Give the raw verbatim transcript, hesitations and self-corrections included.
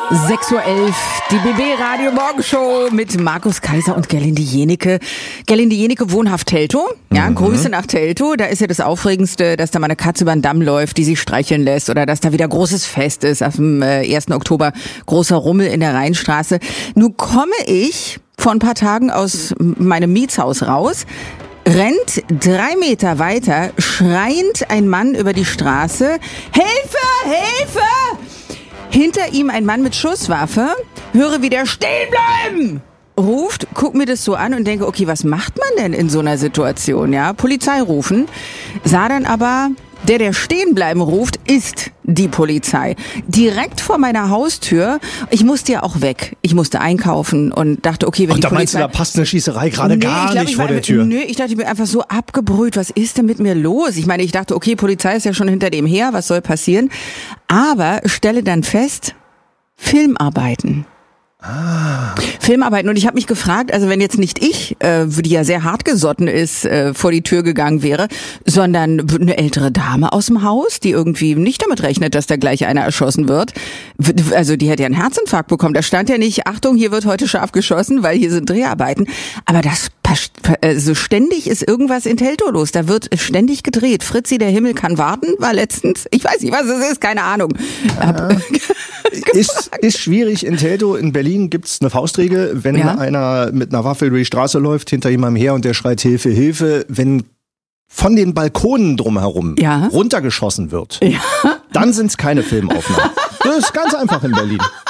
sechs Uhr elf, die B B-Radio Morgenshow mit Markus Kaiser und Gerlinde Jenike. Gerlinde Jenike, wohnhaft Teltow. Ja, mhm. Grüße nach Teltow. Da ist ja das Aufregendste, dass da mal eine Katze über den Damm läuft, die sich streicheln lässt, oder dass da wieder großes Fest ist. Auf dem äh, ersten Oktober großer Rummel in der Rheinstraße. Nun komme ich vor ein paar Tagen aus meinem Mietshaus raus, rennt drei Meter weiter, schreiend ein Mann über die Straße. Hilfe! Hilfe! Hinter ihm ein Mann mit Schusswaffe, höre wieder stehen bleiben, ruft, guck mir das so an und denke, okay, was macht man denn in so einer Situation? Ja, Polizei rufen, sah dann aber, der, der stehen bleiben ruft, ist die Polizei. Direkt vor meiner Haustür. Ich musste ja auch weg. Ich musste einkaufen und dachte, okay, wenn und die da Polizei... meinst du, da passt eine Schießerei gerade nee, gar glaub, nicht ich vor war, der Tür? Nö, ich dachte mir einfach so abgebrüht, was ist denn mit mir los? Ich meine, ich dachte, okay, Polizei ist ja schon hinter dem her, was soll passieren? Aber stelle dann fest, Filmarbeiten. Ah. Filmarbeiten. Und ich habe mich gefragt, also wenn jetzt nicht ich, äh, die ja sehr hartgesotten ist, äh, vor die Tür gegangen wäre, sondern eine ältere Dame aus dem Haus, die irgendwie nicht damit rechnet, dass da gleich einer erschossen wird, also die hätte ja einen Herzinfarkt bekommen. Da stand ja nicht, Achtung, hier wird heute scharf geschossen, weil hier sind Dreharbeiten. Aber das also ständig ist irgendwas in Teltow los. Da wird ständig gedreht. Fritzi, der Himmel kann warten, war letztens, ich weiß nicht, was es ist, keine Ahnung. Ja. ist, ist schwierig in Teltow. In Berlin gibt's eine Faustregel, wenn ja? einer mit einer Waffe über die Straße läuft, hinter jemandem her und der schreit Hilfe, Hilfe, wenn von den Balkonen drumherum ja? runtergeschossen wird, ja? dann sind's keine Filmaufnahmen. Das ist ganz einfach in Berlin.